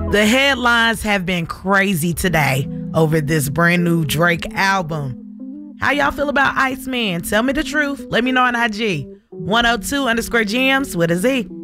The headlines have been crazy today over this brand new Drake album. How y'all feel about Iceman? Tell me the truth. Let me know on IG. 102_Jams with a Z.